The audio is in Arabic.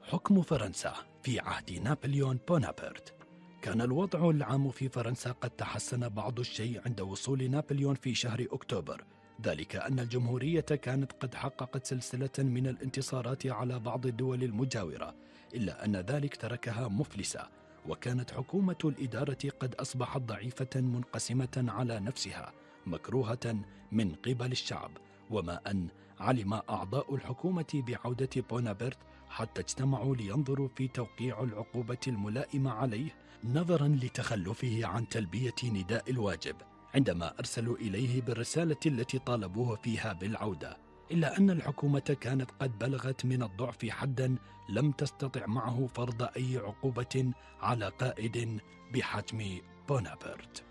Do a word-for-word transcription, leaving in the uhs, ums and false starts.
حكم فرنسا في عهد نابليون بونابرت. كان الوضع العام في فرنسا قد تحسن بعض الشيء عند وصول نابليون في شهر أكتوبر، ذلك أن الجمهورية كانت قد حققت سلسلة من الانتصارات على بعض الدول المجاورة، إلا أن ذلك تركها مفلسة، وكانت حكومة الإدارة قد أصبحت ضعيفة منقسمة على نفسها مكروهة من قبل الشعب. وما أن علم أعضاء الحكومة بعودة بونابرت حتى اجتمعوا لينظروا في توقيع العقوبة الملائمة عليه نظرا لتخلفه عن تلبية نداء الواجب، عندما أرسلوا إليه بالرسالة التي طالبوه فيها بالعودة. إلا أن الحكومة كانت قد بلغت من الضعف حدا لم تستطع معه فرض أي عقوبة على قائد بحجم بونابرت.